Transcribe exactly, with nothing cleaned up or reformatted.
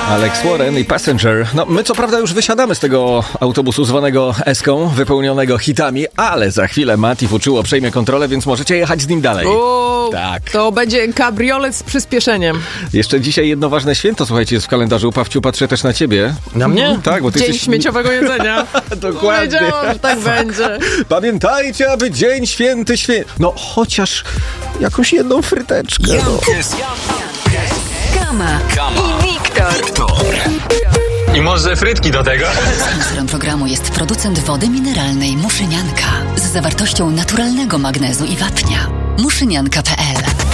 Alex Warren i Passenger. No, my co prawda już wysiadamy z tego autobusu zwanego Eską, wypełnionego hitami, ale za chwilę Mati Fuczuło przejmie kontrolę, więc możecie jechać z nim dalej. O, tak. To będzie kabriolet z przyspieszeniem. Jeszcze dzisiaj jedno ważne święto, słuchajcie, jest w kalendarzu. Pawciu, patrzę też na ciebie. Na mnie? Tak, bo ty Dzień jesteś... śmieciowego jedzenia. Dokładnie. Wiedziałam, że tak będzie. Pamiętajcie, aby dzień święty święty. No, chociaż jakąś jedną fryteczkę. No. Kama, Kama i Wiktor. Wiktor. I może frytki do tego? Sponsorem programu jest producent wody mineralnej Muszynianka z zawartością naturalnego magnezu i wapnia. muszynianka kropka p l